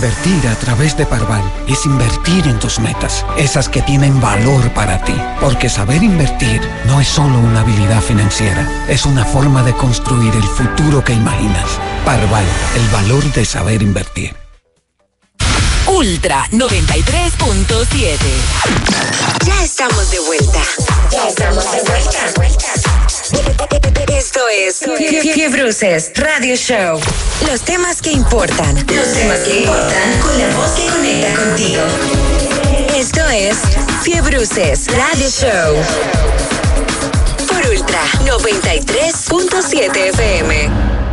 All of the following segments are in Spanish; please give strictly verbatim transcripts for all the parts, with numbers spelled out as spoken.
Invertir a través de Parval es invertir en tus metas, esas que tienen valor para ti. Porque saber invertir no es solo una habilidad financiera, es una forma de construir el futuro que imaginas. Parval, el valor de saber invertir. Ultra noventa y tres punto siete. Ya estamos de vuelta. Ya estamos de vuelta. Esto es Fiebruces Radio Show. Los temas que importan. Los temas que importan con la voz que conecta contigo. Esto es Fiebruces Radio Show. Por Ultra noventa y tres punto siete F M.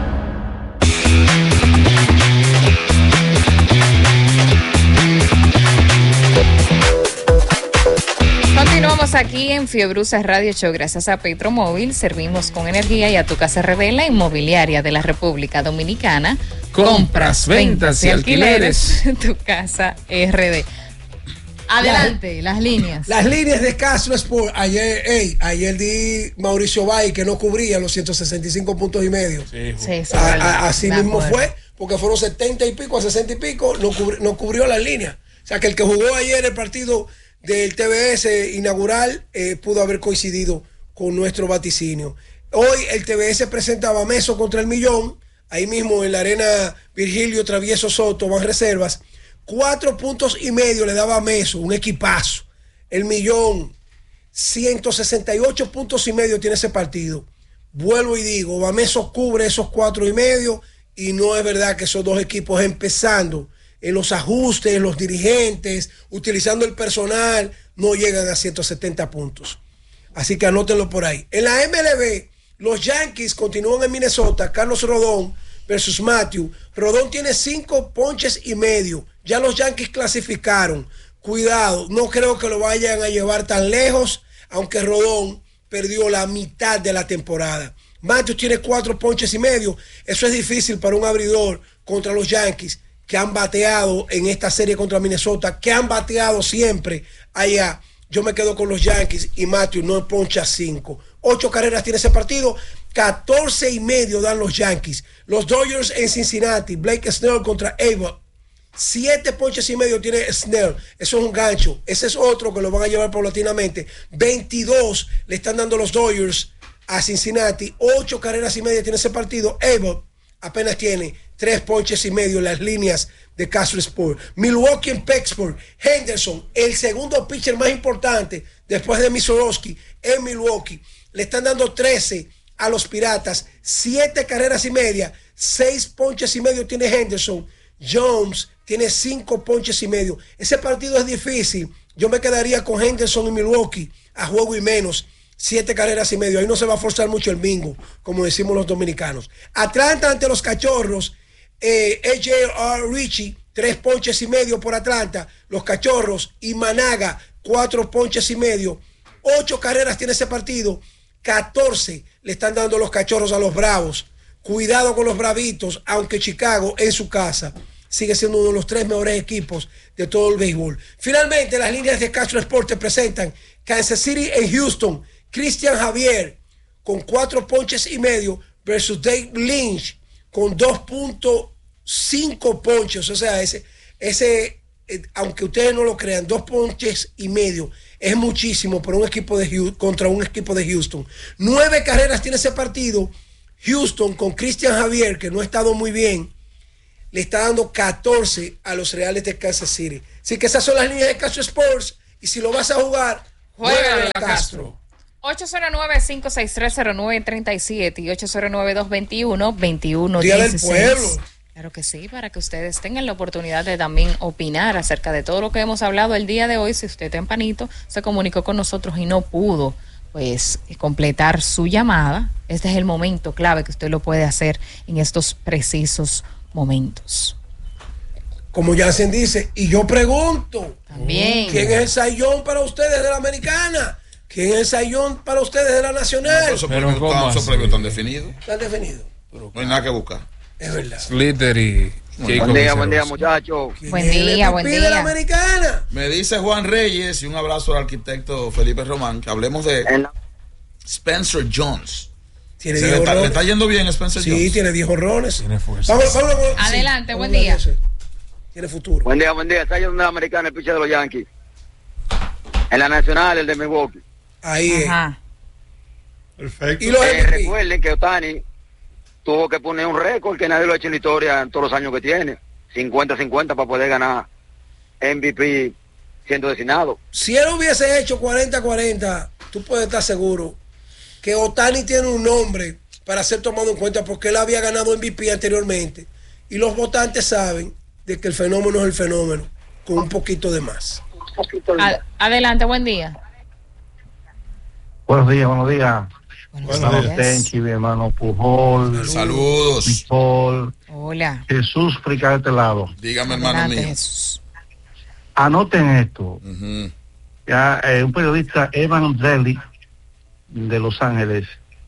Continuamos aquí en Fiebruces Radio Show gracias a Petromóvil. Servimos con energía y a tu casa R D, la inmobiliaria de la República Dominicana. Compras, ventas y alquileres. Tu casa R D. Adelante, la, las líneas. Las líneas de Castro Sport. Ayer, hey, ayer di Mauricio Bay que no cubría los ciento sesenta y cinco puntos y medio. Sí, sí, sí, a, a, así mismo acuerdo. Fue, porque fueron setenta y pico a sesenta y pico, no, cubri, no cubrió las líneas. O sea que el que jugó ayer el partido del T B S inaugural eh, pudo haber coincidido con nuestro vaticinio. Hoy el T B S presentaba Meso contra el Millón, ahí mismo en la arena Virgilio Travieso Soto, van reservas. Cuatro puntos y medio le daba a Meso, un equipazo. El Millón, ciento sesenta y ocho puntos y medio tiene ese partido. Vuelvo y digo, Bameso cubre esos cuatro y medio y no es verdad que esos dos equipos empezando en los ajustes, los dirigentes, utilizando el personal, no llegan a ciento setenta puntos. Así que anótenlo por ahí. En la M L B, los Yankees continúan en Minnesota. Carlos Rodón versus Matthew. Rodón tiene cinco ponches y medio. Ya los Yankees clasificaron. Cuidado, no creo que lo vayan a llevar tan lejos, aunque Rodón perdió la mitad de la temporada. Matthew tiene cuatro ponches y medio. Eso es difícil para un abridor contra los Yankees, que han bateado en esta serie contra Minnesota, que han bateado siempre allá. Yo me quedo con los Yankees y Matthew no poncha cinco. Ocho carreras tiene ese partido, catorce y medio dan los Yankees. Los Dodgers en Cincinnati, Blake Snell contra Abbott. Siete ponches y medio tiene Snell. Eso es un gancho. Ese es otro que lo van a llevar paulatinamente. veintidós le están dando los Dodgers a Cincinnati. Ocho carreras y media tiene ese partido. Abbott apenas tiene tres ponches y medio en las líneas de Castro Sport. Milwaukee en Pittsburgh. Henderson, el segundo pitcher más importante después de Misorowski en Milwaukee. Le están dando trece a los Piratas. Siete carreras y media. Seis ponches y medio tiene Henderson. Jones tiene cinco ponches y medio. Ese partido es difícil. Yo me quedaría con Henderson y Milwaukee a juego y menos. Siete carreras y medio. Ahí no se va a forzar mucho el bingo, como decimos los dominicanos. Atlanta ante los Cachorros. Eh, A J R Richie, tres ponches y medio por Atlanta. Los Cachorros y Managa, cuatro ponches y medio. Ocho carreras tiene ese partido. catorce le están dando los Cachorros a los Bravos. Cuidado con los Bravitos, aunque Chicago en su casa sigue siendo uno de los tres mejores equipos de todo el béisbol. Finalmente, las líneas de Castro Sport te presentan Kansas City en Houston. Cristian Javier con cuatro ponches y medio versus Dave Lynch con dos punto cinco ponches. O sea, ese, ese eh, aunque ustedes no lo crean, dos ponches y medio es muchísimo para un equipo de Houston, contra un equipo de Houston. Nueve carreras tiene ese partido. Houston con Cristian Javier, que no ha estado muy bien, le está dando catorce a los Reales de Kansas City. Así que esas son las líneas de Castro Sports. Y si lo vas a jugar, juega a Castro. ocho cero nueve, cinco seis tres, cero nueve tres siete y ocho cero nueve, dos dos uno, dos uno Día uno del seis. Pueblo. Claro que sí, para que ustedes tengan la oportunidad de también opinar acerca de todo lo que hemos hablado el día de hoy. Si usted tempranito se comunicó con nosotros y no pudo pues completar su llamada, este es el momento clave que usted lo puede hacer en estos precisos momentos. Como Jansen dice, y yo pregunto, también, ¿quién es el sayón para ustedes de la Americana? ¿Quién es el sayón para ustedes de la Nacional? No, esos premios esos premios están definidos. Están definidos. No hay nada que buscar. Es verdad. Slitter y Buen día, buen día, muchachos. Buen día, buen día. La Americana. Me dice Juan Reyes, y un abrazo al arquitecto Felipe Román, que hablemos de Spencer Jones. Tiene ¿Le está, ¿Le está yendo bien Spencer sí, Jones? Sí, tiene diez honrones. Tiene fuerza. Vamos, vamos, vamos, adelante, sí, buen vamos día. tiene futuro. Buen día, buen día. Está yendo de la americana el pitcher de los Yankees. En la nacional, el de Milwaukee. Ahí es. Perfecto. Y los eh, recuerden que Ohtani tuvo que poner un récord que nadie lo ha hecho en la historia en todos los años que tiene. cincuenta cincuenta para poder ganar M V P siendo designado. Si él hubiese hecho cuarenta cuarenta, tú puedes estar seguro que Ohtani tiene un nombre para ser tomado en cuenta porque él había ganado M V P anteriormente. Y los votantes saben de que el fenómeno es el fenómeno, con un poquito de más. Ad- adelante, buen día. Buenos días, buenos días. Buenos hermano días. Tenchi, mi hermano Pujol. Saludos. Pujol. Hola. Jesús Frica de este lado. Dígame, hermano Adelante, mío. Jesús. Anoten esto. Uh-huh. Ya eh, un periodista, Evan Deli, de Los Ángeles,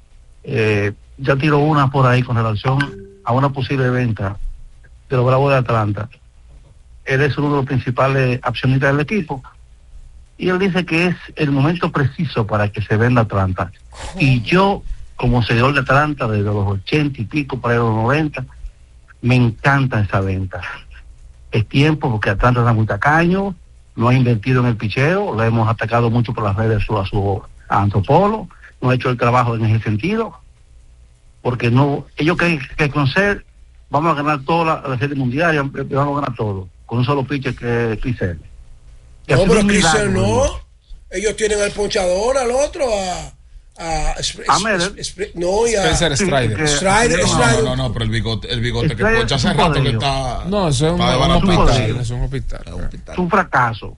eh, ya tiró una por ahí con relación a una posible venta de los Bravos de Atlanta. Él es uno de los principales accionistas del equipo y él dice que es el momento preciso para que se venda Atlanta. Y yo, como seguidor de Atlanta desde los ochenta y pico para los noventa, me encanta esa venta. Es tiempo porque Atlanta está muy tacaño, no ha invertido en el picheo, lo hemos atacado mucho por las redes a su, a su a Antopolo, no ha hecho el trabajo en ese sentido, porque no, ellos creen que con ser vamos a ganar toda la, la serie mundial y vamos a ganar todo, con un solo pitcher que es Chris Ellis. No, pero Cristian no. Ellos tienen al ponchador, al otro, a... a, a Medel. No, y a... Spencer Strider. Sí, Strider, No, Strider. no, no, pero el bigote, el bigote que Strider poncha hace es un rato que poderío. está. No, eso es un, para un desbaratar. hospital. poderío. Es un hospital. Es un hospital. Es un fracaso.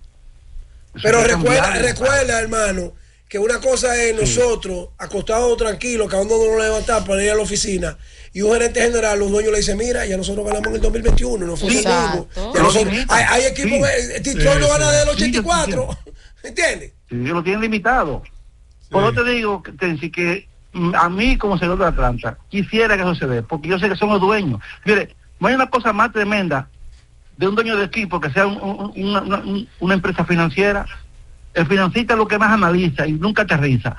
Pero Eso hay que recuerda, cambiarlo. recuerda, hermano, que una cosa es nosotros, acostados tranquilos, que aún no nos levantamos para ir a la oficina, y un gerente general, los dueños le dicen, mira, ya nosotros ganamos en el dos mil veintiuno, no fue Sí. contigo. Exacto. Ya nosotros, Sí. hay, hay equipos, Sí. eh, Detroit no Sí, gana sí. desde el Sí, ochenta y yo cuatro, ¿entiendes? Sí, lo tienen limitado. Por eso te digo, que, te- que mm, a mí como seguidor de Atlanta, quisiera que eso se dé, porque yo sé que son los dueños. Mire, no hay una cosa más tremenda de un dueño de equipo que sea un- un- una, una- una empresa financiera. El financista es lo que más analiza y nunca aterriza.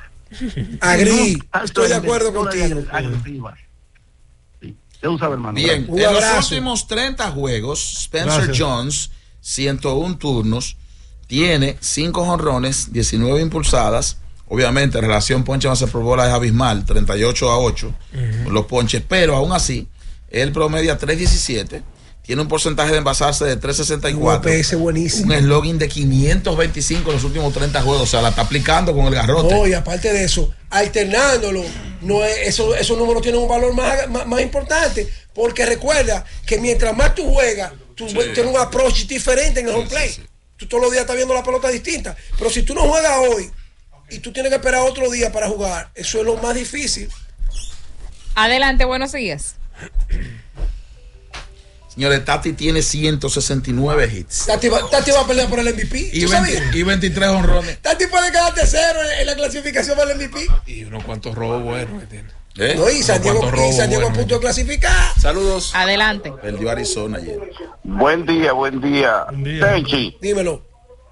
Agri, Nunca- estoy de acuerdo Toda contigo. agresiva. Sí, ya tú sabes, hermano. Bien, Un en los abrazo. últimos treinta juegos, Spencer Gracias. Jones, ciento uno turnos, tiene cinco jonrones, diecinueve impulsadas. Obviamente, la relación ponche más por bola es abismal, treinta y ocho a ocho, los ponches, pero aún así, él promedia tres diecisiete, tiene un porcentaje de envasarse de tres sesenta y Un cuatro, O P S buenísimo. un slogan de quinientos veinticinco en los últimos treinta juegos, o sea, la está aplicando con el garrote. No, y aparte de eso, alternándolo, no es, eso, esos números tienen un valor más, más, más importante, porque recuerda que mientras más tú juegas, tú Sí. tienes un approach diferente en el home Sí, play. sí, sí. Tú todos los días estás viendo la pelota distinta, pero si tú no juegas hoy y tú tienes que esperar otro día para jugar, eso es lo más difícil. Adelante, buenos días. Señores, Tati tiene ciento sesenta y nueve hits Tati va, Tati va a pelear por el M V P. y, ¿Tú veinte sabías? y veintitrés honrones. Tati puede quedar tercero en, en la clasificación para el M V P. Y unos cuantos robos buenos que tiene. ¿Eh? No, y San Diego, cuántos y robos San Diego a buenos. punto de clasificar. Saludos. Adelante. Perdió Arizona ayer. Buen día, buen día. Buen día. Tenchi, Dímelo.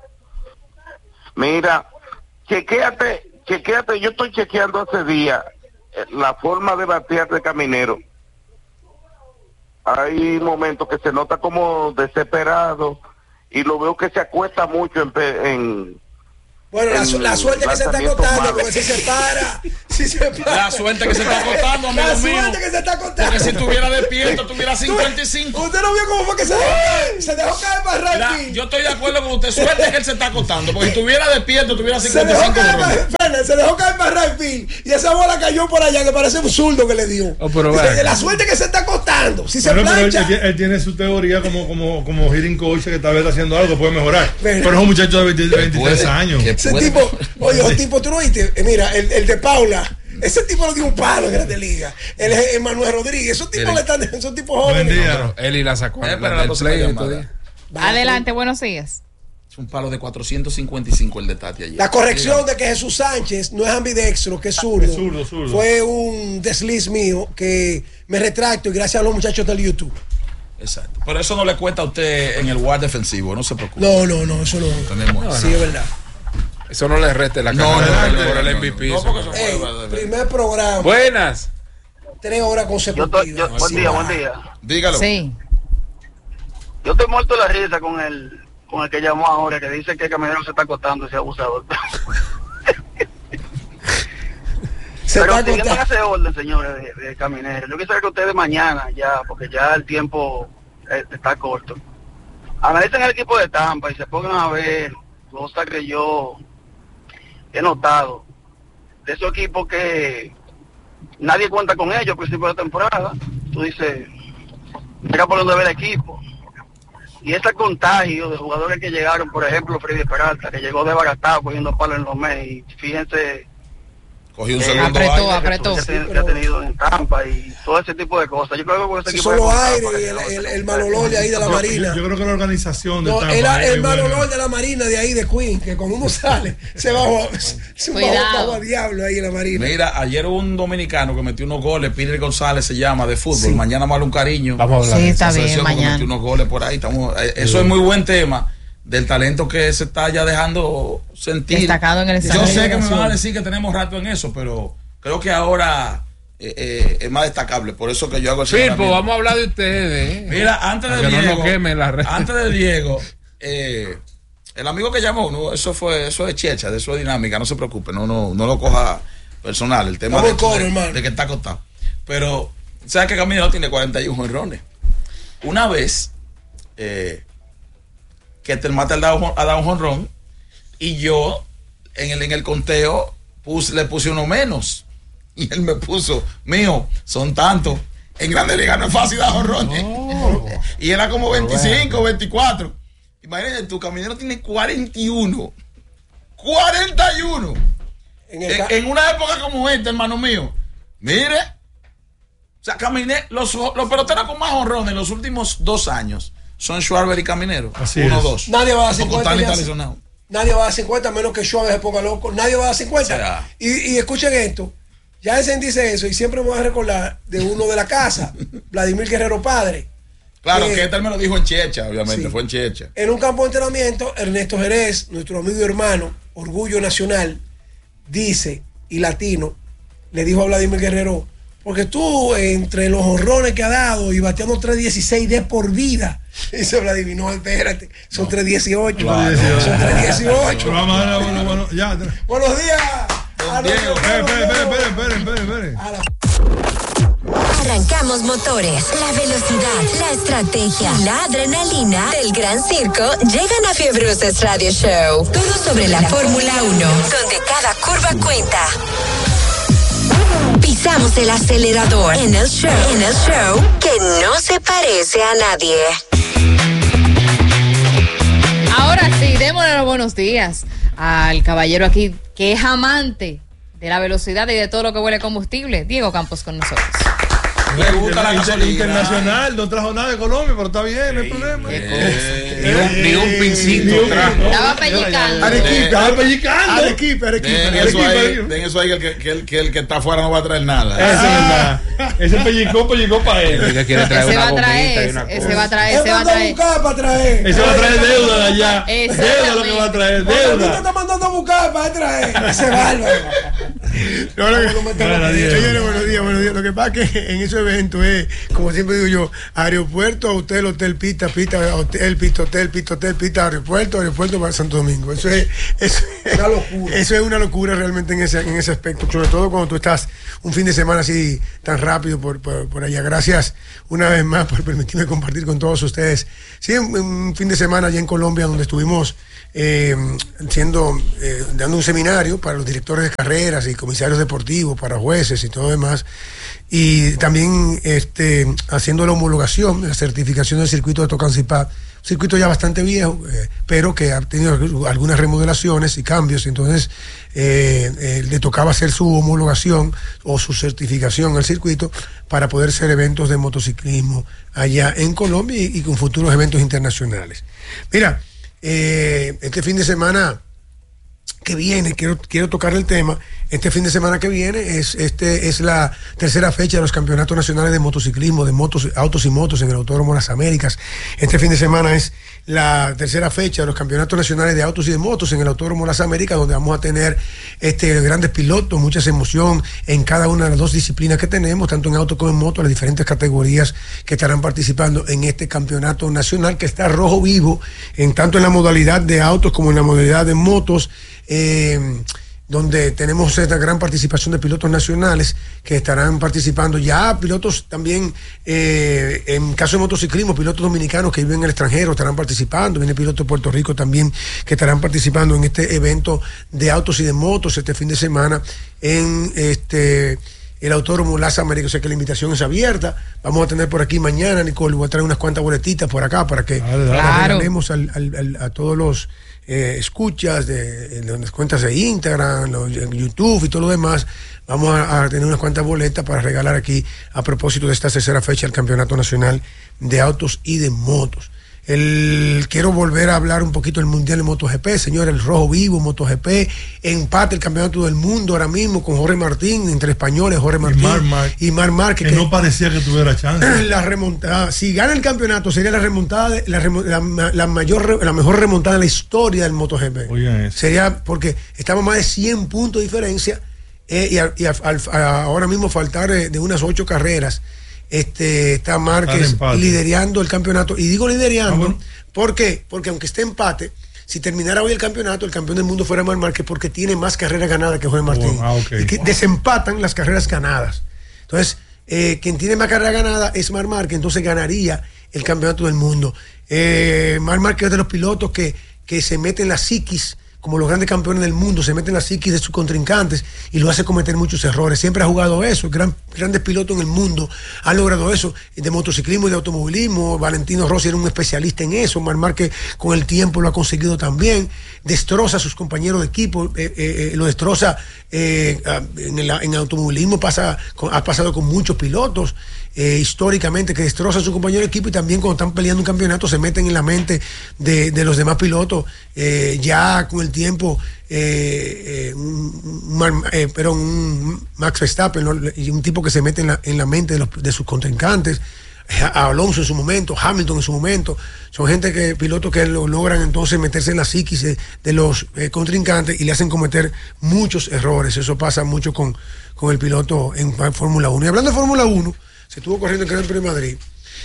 mira, chequéate, chequéate, yo estoy chequeando hace días eh, la forma de batear de Caminero. Hay momentos que se nota como desesperado y lo veo que se acuesta mucho en... pe- en Bueno, la, su- la suerte que se está lanzamiento acostando, malo. porque si se para, si se para. La suerte que se está acostando, amigo La mío. suerte que se está acostando. Porque si estuviera despierto, tuviera cincuenta y cinco. Usted no vio cómo fue que se dejó caer, se dejó caer para La- Ranking. yo estoy de acuerdo con usted. Suerte que él se está acostando. Porque si estuviera despierto, tuviera Se cincuenta y dejó cinco caer para, honrones. Fernan, se dejó caer para Ranking y esa bola cayó por allá que parece un zurdo que le dio. Oh, pero Dice, bueno. la suerte que se está acostando. Si se Bueno, pero él, plancha. él- él tiene su teoría como como como hitting coach que tal vez está haciendo algo que puede mejorar. Pero- Pero es un muchacho de veinte, veintitrés Puede- años. que Ese puede- tipo, oye, ese tipo, tú no viste, Eh, mira, el, el de Paula, ese tipo lo dio un palo en Grande Liga. El, el Manuel Rodríguez, esos tipos Miren. le están, esos tipos Buen jóvenes. día. Pero Eli la sacó Eh, en pero la la del próxima play llamada. estos días. Adelante, buenos días. Es un palo de cuatrocientos cincuenta y cinco el de Tati ayer. La corrección de que Jesús Sánchez no es ambidextro, que es zurdo, Es zurdo, zurdo. fue un desliz mío que me retracto y gracias a los muchachos del YouTube. Exacto. Pero eso no le cuesta a usted en el guard defensivo, no se preocupe. No, no, no, eso no. Tenemos. Sí, es verdad. Eso no le reste la No, carrera no, por no, el no, M V P. no, eso porque no. eso- Ey, primer programa, Buenas. tres horas Yo estoy- consecutivas. yo- buen Sí, día, va. buen día. Dígalo. Sí. Yo estoy muerto de la risa con el, con el que llamó ahora, que dice que el caminero se está acostando ese abusador. Pero siguiendo ese orden, señores, de, de camineros, yo quisiera que ustedes mañana ya, porque ya el tiempo eh, está corto, analicen el equipo de Tampa y se pongan a ver cosas que yo he notado de esos equipos que nadie cuenta con ellos al principio de temporada. Tú dices, mira por dónde ve el equipo. Y ese contagio de jugadores que llegaron, por ejemplo, Freddy Peralta, que llegó desbaratado cogiendo palos en los meses, y fíjense, cogió un eh, segundo apretó, aire. apretó. Que, que, que ha tenido en Tampa y todo ese tipo de cosas. Yo creo que con ese Si equipo solo de aire Tampa, y el, que el, no, el mal olor de ahí de la Yo, Marina. yo, yo creo que la organización de No, Tampa el, es el mal buena. olor de la Marina de ahí de Queen, que cuando uno sale se va a, se va Cuidado. a diablo ahí en la Marina. Mira, ayer hubo un dominicano que metió unos goles, Peter González se llama, de fútbol. Sí. Mañana vale un cariño. Vamos a hablar Sí, de está Esa bien, selección que mañana. metió unos goles por ahí. Estamos, eh, eso es muy buen tema del talento que se está ya dejando sentir. Destacado en el Yo extranjero. sé que me van a decir que tenemos rato en eso, pero creo que ahora eh, eh, es más destacable. Por eso que yo hago el Firpo, señalamiento. vamos a hablar de ustedes. ¿eh? Mira, antes de Para que no Diego, nos quemen la red. antes de Diego, eh, el amigo que llamó, no, eso fue, eso es checha, de eso es dinámica, no se preocupe, no, no, no lo coja personal, el tema Vamos de, al coro, de- hermano. de que está acostado. Pero, ¿sabes que Caminero tiene cuarenta y uno jonrones? Una vez, eh, que el mate ha dado, ha dado un jonrón, y yo, en el, en el conteo, puse, le puse uno menos. Y él me puso, mío, son tantos. En Grandes Ligas no es fácil dar jonrones. Y era como veinticinco, veinticuatro. Imagínate, tu Caminero tiene cuarenta y uno. cuarenta y uno. En el En, ca- en una época como esta, hermano mío. Mire. O sea, Caminé, los, los peloteros con más jonrones en los últimos dos años son Schwarber y Caminero. Así Uno, es. dos. Nadie va a dar Porque cincuenta. Otani ya está se- lesionado. Nadie va a dar cincuenta, a menos que Schwarber se ponga loco. Nadie va a dar cincuenta. O sea. y, y escuchen esto. Ya ese dice eso y siempre me voy a recordar de uno de la casa, Vladimir Guerrero Padre. Claro, que- que este me lo dijo en Checha, obviamente, Sí. fue en Checha. En un campo de entrenamiento, Ernesto Jerez, nuestro amigo y hermano, orgullo nacional, dice, y latino, le dijo a Vladimir Guerrero, porque tú, entre los honrones que ha dado y bateando tres dieciséis de por vida, dice Vladimir, no, espérate, son tres dieciocho. Claro. Son tres dieciocho. Pero vamos a darle, bueno, bueno, ya. Espera, Buenos días. a Diego, nuestro espera, hermano espera, Diego. espera, espera, espera. A la- Arrancamos motores. La velocidad, la estrategia y la adrenalina del Gran Circo llegan a Fiebruces Radio Show. Todo sobre la Fórmula uno, donde cada curva cuenta. Pisamos el acelerador en el show, en el show que no se parece a nadie. Ahora sí, démosle los buenos días al caballero aquí que es amante de la velocidad y de todo lo que huele a combustible, Diego Campos con nosotros. Le gusta la Inter- gasolina. Internacional, no trajo nada de Colombia, pero está bien, no hay problema. Ni un, ni un pincito Ni un- trajo. Estaba pellicando. Arequipa, estaba pellicando. Arequipa, Arequipa. Den Arequipa, eso ahí, Arequipa. den eso ahí que, el que, que el, que el que está afuera no va a traer nada. Eso es verdad. Ese pellicó, pellicó para él. Ella quiere traer Ese una va a gomita traer, y una ese cosa. va a traer, Él ese va a mandó a traer. buscar para traer. Ese va a traer deuda de allá. Exactamente. Deuda lo que va a traer, Cuando a mí te deuda. está mandando a buscar para traer. Ese bárbaro. No, lo que- Vamos a meterlo Bueno, aquí. Diego. Señores, buenos días, buenos días. Lo que pasa es que en esos eventos es, como siempre digo yo, aeropuerto, hotel, hotel, pista, pista, hotel, pista, hotel, pista, hotel, pista, aeropuerto, aeropuerto para Santo Domingo. Eso es, eso, Una locura. Eso es una locura realmente en ese, en ese aspecto, sobre todo cuando tú estás un fin de semana así tan rápido por, por, por allá. Gracias una vez más por permitirme compartir con todos ustedes. Sí, un, un fin de semana allá en Colombia donde estuvimos eh, siendo, eh, dando un seminario para los directores de carreras y comisarios deportivos, para jueces y todo demás. Y también este, haciendo la homologación, la certificación del circuito de Tocancipá, un circuito ya bastante viejo, eh, pero que ha tenido algunas remodelaciones y cambios. Entonces eh, eh, le tocaba hacer su homologación o su certificación al circuito para poder hacer eventos de motociclismo allá en Colombia y, y con futuros eventos internacionales. Mira, eh, este fin de semana que viene, quiero, quiero tocar el tema, este fin de semana que viene es, este, es la tercera fecha de los campeonatos nacionales de motociclismo, de motos, autos y motos en el Autódromo Las Américas. Este fin de semana es la tercera fecha de los campeonatos nacionales de autos y de motos en el Autódromo Las Américas, donde vamos a tener este, grandes pilotos, mucha emoción en cada una de las dos disciplinas que tenemos, tanto en auto como en moto, las diferentes categorías que estarán participando en este campeonato nacional que está rojo vivo, en tanto en la modalidad de autos como en la modalidad de motos, eh, donde tenemos esta gran participación de pilotos nacionales que estarán participando, ya pilotos también, eh, en caso de motociclismo, pilotos dominicanos que viven en el extranjero estarán participando, viene pilotos de Puerto Rico también que estarán participando en este evento de autos y de motos este fin de semana en este el Autódromo Las Américas. O sea que la invitación es abierta. Vamos a tener por aquí mañana, Nicole, voy a traer unas cuantas boletitas por acá para que claro. regalemos al, al, al, a todos los Eh, escuchas de, de las cuentas de Instagram, los, YouTube y todo lo demás. Vamos a, a tener unas cuantas boletas para regalar aquí a propósito de esta tercera fecha del Campeonato Nacional de Autos y de Motos. El, quiero volver a hablar un poquito del Mundial de MotoGP, señores, el rojo vivo, MotoGP, empate el Campeonato del Mundo ahora mismo con Jorge Martín, entre españoles, Jorge Martín y Mar, Mar, y Mar Márquez. Que, que no parecía que tuviera chance. La remontada, si gana el campeonato, sería la remontada, de, la, la, la mayor, la mejor remontada de la historia del MotoGP. Oye, eso. Sería porque estamos más de cien puntos de diferencia eh, y, a, y a, a, a, ahora mismo faltar eh, de unas ocho carreras. Este, está Márquez liderando el campeonato, y digo liderando, ah, bueno. ¿por qué? Porque aunque esté empate, si terminara hoy el campeonato, el campeón del mundo fuera Mar Márquez, porque tiene más carreras ganadas que Jorge Martín. Oh, ah, okay. Y que desempatan las carreras ganadas. Entonces, eh, quien tiene más carreras ganadas es Mar Márquez, entonces ganaría el campeonato del mundo. Eh, Mar Márquez es de los pilotos que, que se meten en la psiquis, como los grandes campeones del mundo, se meten en la psiquis de sus contrincantes y lo hace cometer muchos errores. Siempre ha jugado eso. Gran, grandes pilotos en el mundo han logrado eso, de motociclismo y de automovilismo. Valentino Rossi era un especialista en eso. Mar Márquez con el tiempo lo ha conseguido también. Destroza a sus compañeros de equipo, eh, eh, lo destroza eh, en el en automovilismo, pasa, ha pasado con muchos pilotos. Eh, históricamente, que destroza a su compañero de equipo, y también cuando están peleando un campeonato se meten en la mente de, de los demás pilotos, eh, ya con el tiempo eh, eh, un, un, eh, pero un Max Verstappen, ¿no? Y un tipo que se mete en la, en la mente de, los, de sus contrincantes, a Alonso en su momento, Hamilton en su momento, son gente que, pilotos que lo logran entonces meterse en la psiquis de, de los eh, contrincantes y le hacen cometer muchos errores. Eso pasa mucho con, con el piloto en Fórmula uno. Y hablando de Fórmula uno, se estuvo corriendo el Gran Premio de Madrid,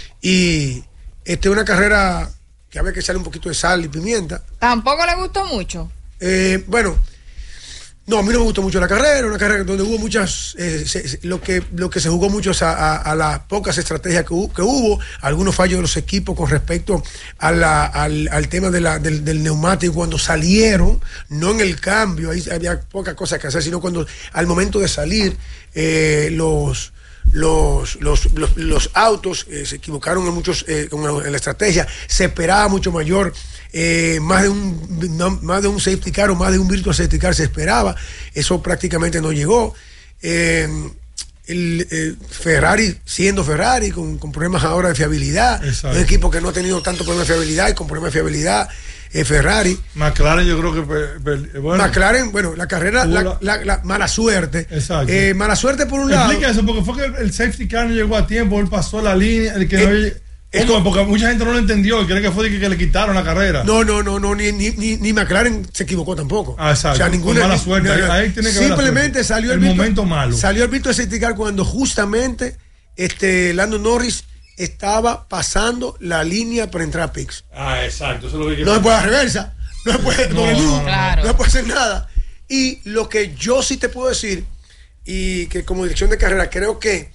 y este una carrera que había que echarle un poquito de sal y pimienta. ¿Tampoco le gustó mucho? Eh, bueno, no, a mí no me gustó mucho la carrera, una carrera donde hubo muchas, eh, se, lo, que, lo que se jugó mucho es a, a, a las pocas estrategias que, que hubo, algunos fallos de los equipos con respecto a la, al, al tema de la, del, del neumático cuando salieron, no en el cambio, ahí había pocas cosas que hacer, sino cuando al momento de salir eh, los... Los, los, los, los autos eh, se equivocaron en muchos eh, en la estrategia, se esperaba mucho mayor, eh, más de un no, más de un safety car o más de un virtual safety car se esperaba, eso prácticamente no llegó. eh, el, eh, Ferrari siendo Ferrari con, con problemas ahora de fiabilidad. Exacto. Un equipo que no ha tenido tanto problema de fiabilidad y con problemas de fiabilidad. Eh, Ferrari, McLaren, yo creo que per, per, bueno, McLaren, bueno, la carrera, la, la, la, la mala suerte. Exacto. Eh, mala suerte por un Explica lado. eso, porque fue que el, el safety car no llegó a tiempo, él pasó la línea, el que eh, no, ¿cómo? Porque mucha gente no lo entendió y cree que fue que, que le quitaron la carrera. No, no, no, no, ni, ni, ni, ni McLaren se equivocó tampoco. Ah, exacto. O sea, ninguna mala suerte. Ni, ahí tiene que simplemente salió el, el virtual, momento malo. Salió el virtual safety car cuando justamente este Lando Norris estaba pasando la línea para entrar a pits. Ah, exacto. Eso es lo que no se puede dar reversa. No se puede, no, no, no, claro. no puede hacer nada. Y lo que yo sí te puedo decir, y que como dirección de carrera creo que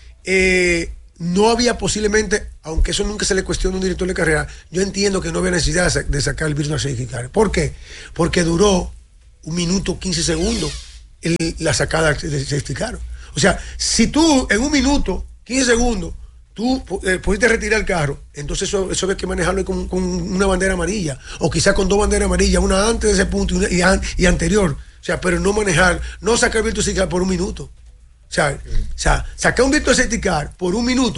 eh, no había posiblemente, aunque eso nunca se le cuestiona a un director de carrera, yo entiendo que no había necesidad de sacar el virtual safety car. ¿Por qué? Porque duró un minuto quince segundos el, la sacada de safety car. O sea, si tú en un minuto quince segundos tú eh, pudiste retirar el carro, entonces eso, eso hay que manejarlo con, con una bandera amarilla, o quizás con dos banderas amarillas, una antes de ese punto y, una, y, an, y anterior. O sea, pero no manejar, no sacar el virtual safety car por un minuto. O sea, okay. o sea sacar un virtual safety car por un minuto,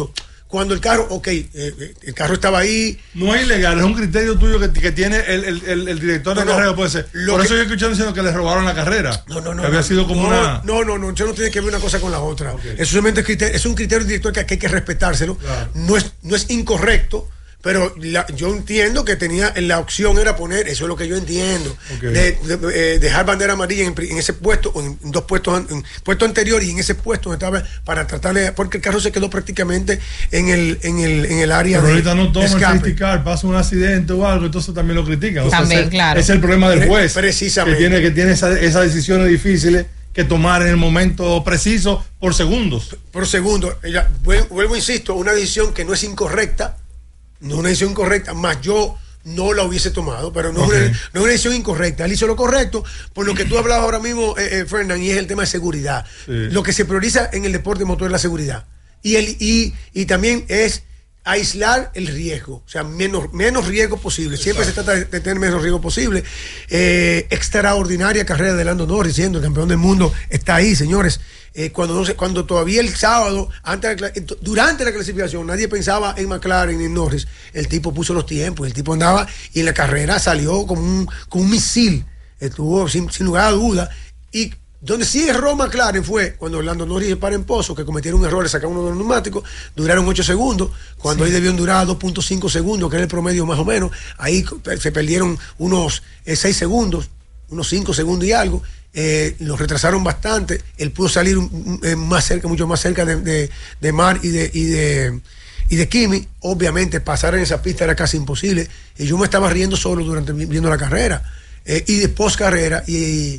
cuando el carro, ok, eh, el carro estaba ahí. No es ilegal, es un criterio tuyo que, que tiene el, el, el, el director no, de no, carrera, puede ser. Por que, eso yo escuché diciendo que le robaron la carrera. No, no, no. Que había no, sido como no, una. No, no, no, eso no tiene que ver una cosa con la otra. Okay. Eso solamente es, criterio, es un criterio director que, que hay que respetárselo. Claro. No es, no es incorrecto. Pero la, yo entiendo que tenía la opción era poner, eso es lo que yo entiendo, okay. de, de, eh, dejar bandera amarilla en, en ese puesto, o en, en dos puestos, en puesto anterior y en ese puesto estaba para tratarle, porque el carro se quedó prácticamente en el, en el, en el área. Pero de ahorita no toman criticar, pasa un accidente o algo, entonces también lo critican. También, o sea, claro. Es el problema del juez. Precisamente. Que tiene, que tiene esa, esas decisiones difíciles que tomar en el momento preciso por segundos. Por segundos. Ella, vuelvo, insisto, una decisión que no es incorrecta. No es una decisión incorrecta, más yo no la hubiese tomado, pero no, okay. es, una, no es una decisión incorrecta. Él hizo lo correcto por lo que tú hablabas ahora mismo, eh, eh, Fernán, y es el tema de seguridad. Sí. Lo que se prioriza en el deporte motor es la seguridad. Y, el, y, y también es aislar el riesgo, o sea, menos, menos riesgo posible. Siempre Exacto. se trata de tener menos riesgo posible. Eh, extraordinaria carrera de Lando Norris, siendo el campeón del mundo, está ahí, señores. Eh, cuando, no se, cuando todavía el sábado, antes de la, durante la clasificación, nadie pensaba en McLaren ni en Norris. El tipo puso los tiempos, el tipo andaba y en la carrera salió como un, como un misil. Estuvo sin, sin lugar a duda. Y donde sí erró McLaren fue cuando Lando Norris se para en pozo, que cometieron un error, le sacaron uno de los neumáticos, duraron ocho segundos, cuando sí. ahí debieron durar dos punto cinco segundos, que era el promedio más o menos. Ahí se perdieron unos eh, seis segundos, unos cinco segundos y algo. Eh, lo retrasaron bastante. Él pudo salir eh, más cerca, mucho más cerca de, de, de Mar y de, y de y de Kimi. Obviamente pasar en esa pista era casi imposible y yo me estaba riendo solo durante viendo la carrera eh, y de post carrera y,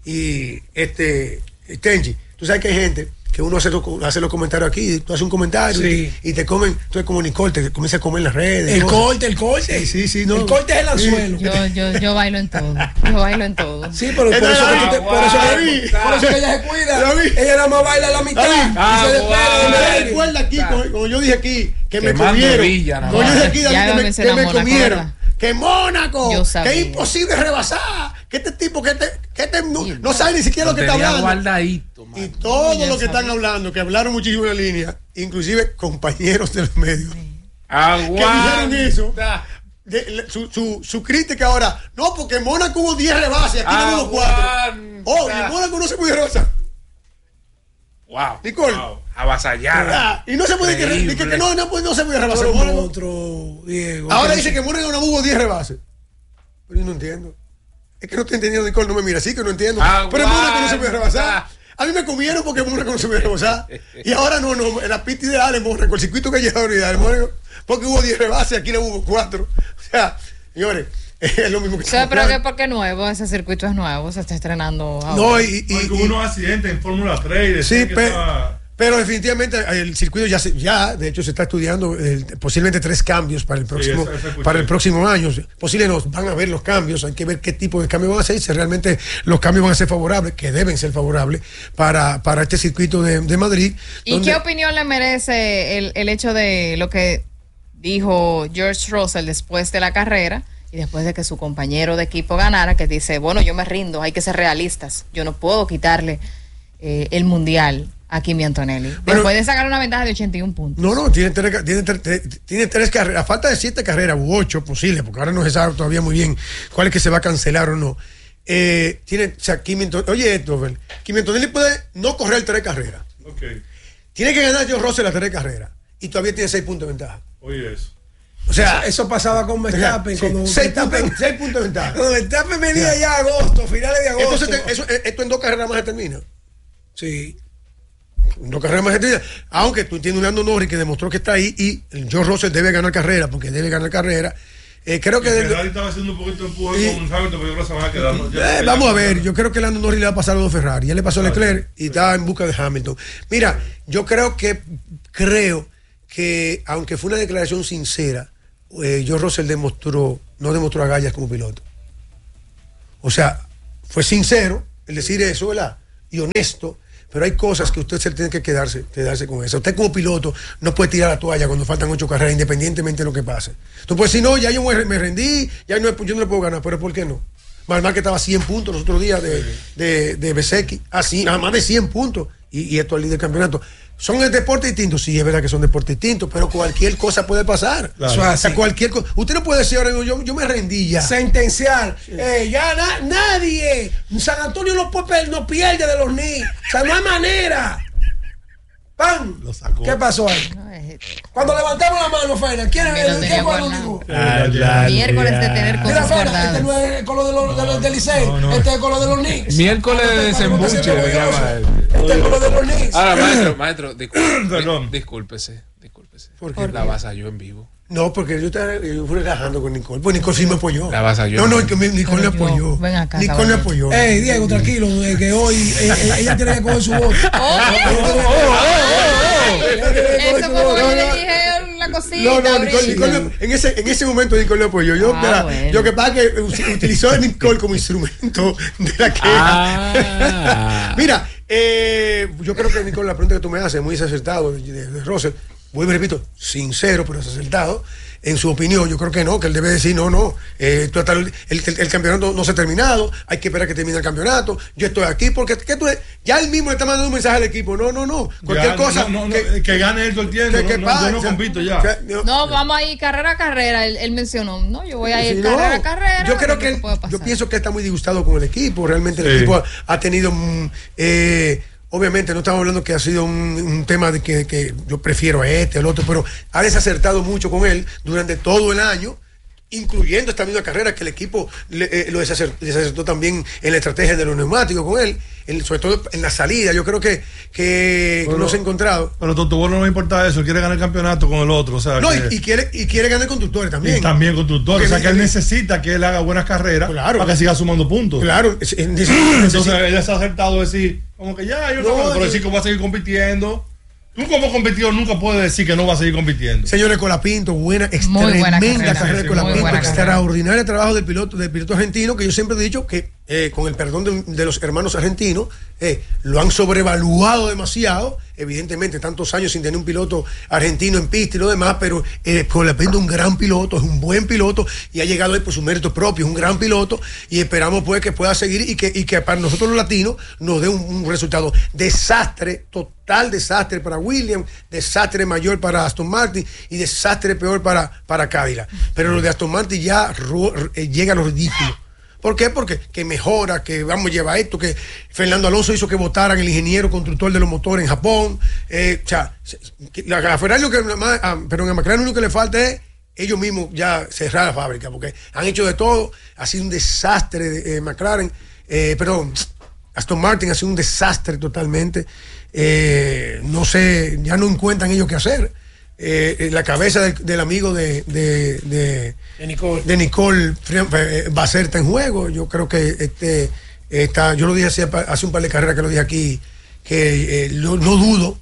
y este Tenji, tú sabes que hay gente que uno hace, lo, hace los comentarios aquí, tú haces un comentario sí. y, y te comen, tú eres como Nicole, te comienza a comer en las redes. El cosas. corte, el corte. Sí, sí, sí, no. El corte es el anzuelo. Yo, yo, yo bailo en todo. Yo bailo en todo. Sí, pero por eso, ah, te, wow, por, eso wow, que, por eso que ella se cuida. Ella nada más baila a la mitad. Ah, y se despega. Me recuerda aquí, como, como yo dije aquí, que, que me comieron. Villa, como yo dije aquí, David, que me, que me comieron. Que Mónaco, que es imposible rebasar, que este tipo, que este, que este no, no sabe ni siquiera lo que está hablando. Guardadito, y todo lo que están hablando, que hablaron muchísimo en la línea, inclusive compañeros de los medios, Aguanta. que dijeron eso. De, su, su, su crítica ahora, no, porque en Mónaco hubo diez rebases, aquí no hubo cuatro. Oh, y en Mónaco no se pudo rebasar. Wow. Nicole. Wow. Avasallada. Y no se puede que, que, que no, no, no se puede rebasar. Otro, Diego. Ahora dice que Mónaco no hubo diez rebases. Pero yo no entiendo. Es que no estoy entendiendo, Nicole, no me mira así, que no entiendo. Aguanta. Pero en Mónaco no se puede rebasar. A mí me comieron porque en Mónaco no se puede rebasar. Y ahora no, no, en la pista ideal en Mónaco, el circuito que llegado ideal en Mónaco, porque hubo diez rebases, aquí no hubo cuatro. O sea, señores, es lo mismo que... O sea, pero que porque es nuevo, ese circuito es nuevo, se está estrenando ahora. No, y... y, y, y unos accidentes en Fórmula tres. Sí, pero... Estaba... Pero definitivamente el circuito ya, se, ya de hecho se está estudiando eh, posiblemente tres cambios para el próximo sí, esa, esa para el próximo año. Posiblemente van a ver los cambios, hay que ver qué tipo de cambios van a hacer, si realmente los cambios van a ser favorables, que deben ser favorables para, para este circuito de, de Madrid. ¿Y donde... qué opinión le merece el, el hecho de lo que dijo George Russell después de la carrera y después de que su compañero de equipo ganara, que dice, bueno, yo me rindo, hay que ser realistas, yo no puedo quitarle eh, el mundial a Kimi Antonelli. Bueno, después de sacar una ventaja de ochenta y un puntos. No, no, tiene tres, tiene, tres, tiene tres carreras. A falta de siete carreras, u ocho posibles, porque ahora no se sabe todavía muy bien cuál es que se va a cancelar o no. Eh, tiene, o sea, Kimi Antonelli, oye esto, Kimi Antonelli puede no correr tres carreras. Okay. Tiene que ganar George Russell las tres carreras. Y todavía tiene seis puntos de ventaja. Oye eso. O sea, eso, eso pasaba con Verstappen. Sí, cuando seis, Verstappen puntos, seis puntos de ventaja. Cuando Verstappen venía ya a agosto, finales de agosto. Entonces, te, eso, esto en dos carreras más se termina. Sí. No carrera más gente, aunque tú entiendes un Lando Norris que demostró que está ahí y George Russell debe ganar carrera porque debe ganar carrera. Eh, creo que Ferrari de, estaba haciendo un poquito de empuje y, con Hamilton, pero yo creo que se van a quedar. Eh, vamos a ver, yo creo que Lando Norris le va a pasar a los Ferrari. Ya le pasó a Leclerc y está en busca de Hamilton. Mira, yo creo que creo que aunque fue una declaración sincera, eh, George Russell demostró, no demostró agallas como piloto. O sea, fue sincero el decir eso, ¿verdad? Y honesto. Pero hay cosas que usted se tiene que quedarse, quedarse con eso. Usted como piloto no puede tirar la toalla cuando faltan ocho carreras, independientemente de lo que pase. Tú puedes decir, no, ya yo me rendí, ya no, yo no le puedo ganar, pero ¿por qué no? Marmar que estaba a cien puntos los otros días de, de, de Bezzecchi, así, nada más de cien puntos, y, y esto al líder del campeonato. ¿Son el deporte distinto? Sí, es verdad que son deportes distintos, pero cualquier cosa puede pasar. Claro. Eso es así. O sea, cualquier cosa. Usted no puede decir ahora, yo, yo me rendí ya. Sentenciar. Sí. Eh, ya na, nadie. San Antonio no, puede, no pierde de los Knicks. O sea, no hay manera. ¡Pam! ¿Qué pasó ahí? Cuando levantamos la mano, Fernan, ¿quién es el que fue el único? Miércoles de tener cosas guardadas. Este no es con lo de los, de los del Licey, no, no. Este es con lo de los Knicks. Miércoles de desembuche, Este es con lo de los Knicks. Ahora, maestro, maestro, discúlpese. Discúlpese, discúlpese. ¿Por qué? La avasalló en vivo. No, porque yo estaba yo fui relajando con Nicole. Pues Nicole sí me apoyó. La avasalló. No, no, que Nicole me apoyó. Ven acá. Nicole me apoyó. Ey, Diego, tranquilo, eh, que hoy eh, eh, ella tiene que coger su voto. Eso como yo le dije la cosita. No, no, Nicole, Nicole, en ese, en ese momento Nicole me apoyó. Yo, ah, espera, bueno. Yo que pasa que utilizó a Nicole como instrumento de la queja. Ah. Mira, eh, yo creo que Nicole, la pregunta que tú me haces es muy acertado de, de, de Russell. Vuelvo y repito, sincero, pero es acertado. En su opinión, yo creo que no, que él debe decir, no, no, eh, tú el, el, el campeonato no se ha terminado, hay que esperar que termine el campeonato, yo estoy aquí, porque ¿qué tú, ya él mismo le está mandando un mensaje al equipo, no, no, no, cualquier ya, cosa. No, no, que, no, que gane él todo el tiempo, que, que no, no, yo no compito ya. Que, no, no, vamos a ir carrera a carrera, él, él mencionó, no, yo voy a ir sí, carrera a carrera. Yo creo que, él, yo pienso que está muy disgustado con el equipo, realmente el sí. equipo ha, ha tenido... Eh, obviamente no estamos hablando que ha sido un, un tema de que, que yo prefiero a este, al otro, pero ha desacertado mucho con él durante todo el año, incluyendo esta misma carrera que el equipo le, eh, lo desacertó, desacertó también en la estrategia de los neumáticos con él, en, sobre todo en la salida. Yo creo que, que bueno, no se ha encontrado. Pero a Totobolo no me importa eso, él quiere ganar el campeonato con el otro. O sea, no, que... y, y, quiere, y quiere ganar constructores también. Y también constructores. O sea, que él necesita que él haga buenas carreras claro. para que siga sumando puntos. Claro. Entonces él ha acertado decir, como que ya, yo no, no pero decir que va a seguir compitiendo. Tú como competidor nunca puedes decir que no va a seguir compitiendo. Señores, Colapinto, buena, ex, tremenda buena carrera, carrera de Colapinto, extraordinario trabajo del piloto, del piloto argentino, que yo siempre he dicho que, eh, con el perdón de, de los hermanos argentinos, eh, lo han sobrevaluado demasiado. Evidentemente, tantos años sin tener un piloto argentino en pista y lo demás, pero eh, Colapinto es un gran piloto, es un buen piloto y ha llegado ahí por su mérito propio, es un gran piloto y esperamos pues que pueda seguir y que, y que para nosotros los latinos nos dé un, un resultado. Desastre, total desastre para Williams, desastre mayor para Aston Martin y desastre peor para, para Cadillac. Pero lo de Aston Martin ya ro, eh, llega a lo ridículo. ¿Por qué? Porque que mejora, que vamos a llevar esto, que Fernando Alonso hizo que votaran el ingeniero constructor de los motores en Japón. Eh, o sea, la, la Ferrari, lo que, pero en el McLaren lo único que le falta es ellos mismos ya cerrar la fábrica, porque han hecho de todo. Ha sido un desastre de eh, McLaren, eh, perdón, Aston Martin ha sido un desastre totalmente. Eh, no sé, ya no encuentran ellos qué hacer. Eh, la cabeza del, del amigo de, de, de, de Nicole, de Nicole va a ser está en juego. Yo creo que este está, yo lo dije hace, hace un par de carreras que lo dije aquí, que eh, no, no dudo.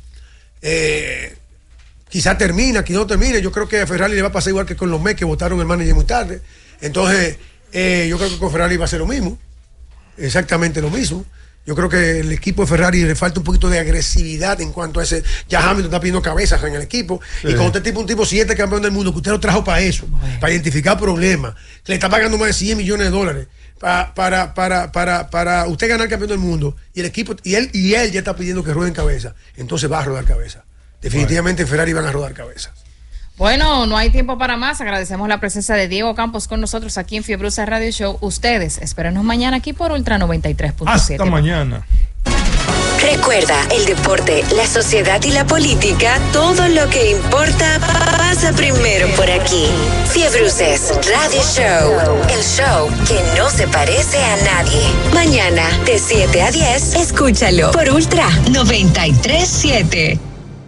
Eh, quizá termina, quizá no termine. Yo creo que a Ferrari le va a pasar igual que con los Mets que votaron el manager muy tarde. Entonces, eh, yo creo que con Ferrari va a ser lo mismo. Exactamente lo mismo. Yo creo que el equipo de Ferrari le falta un poquito de agresividad en cuanto a ese. Ya Hamilton está pidiendo cabezas en el equipo. Sí. Y cuando usted tipo un tipo siete campeón del mundo, que usted lo trajo para eso, bueno. para identificar problemas, le está pagando más de cien millones de dólares para, para, para, para, para usted ganar campeón del mundo. Y el equipo, y él, y él ya está pidiendo que rueden cabeza. Entonces va a rodar cabeza. Definitivamente bueno. Ferrari van a rodar cabezas. Bueno, no hay tiempo para más. Agradecemos la presencia de Diego Campos con nosotros aquí en Fiebrusa Radio Show. Ustedes, espérenos mañana aquí por Ultra noventa y tres punto siete. Hasta mañana. Recuerda, el deporte, la sociedad y la política, todo lo que importa pasa primero por aquí. Fiebruces Radio Show, el show que no se parece a nadie. Mañana, de siete a diez, escúchalo por Ultra noventa y tres punto siete.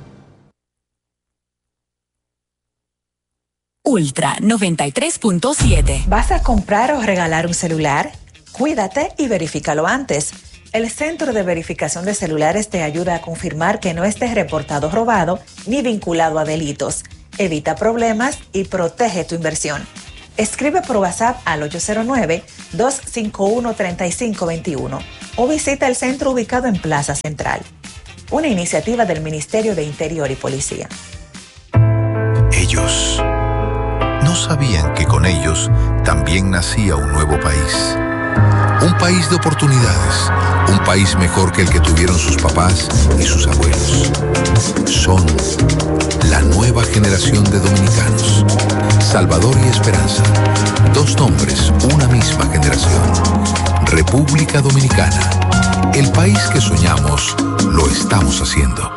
Ultra noventa y tres punto siete. ¿Vas a comprar o regalar un celular? Cuídate y verifícalo antes. El Centro de Verificación de Celulares te ayuda a confirmar que no estés reportado robado ni vinculado a delitos. Evita problemas y protege tu inversión. Escribe por WhatsApp al ocho cero nueve, dos cinco uno, tres cinco dos uno o visita el centro ubicado en Plaza Central. Una iniciativa del Ministerio de Interior y Policía. Ellos no sabían que con ellos también nacía un nuevo país. Un país de oportunidades, un país mejor que el que tuvieron sus papás y sus abuelos. Son la nueva generación de dominicanos. Salvador y Esperanza, dos nombres, una misma generación. República Dominicana, el país que soñamos, lo estamos haciendo.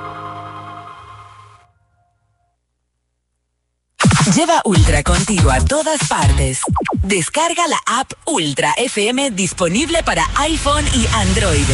Lleva Ultra contigo a todas partes. Descarga la app Ultra F M disponible para iPhone y Android.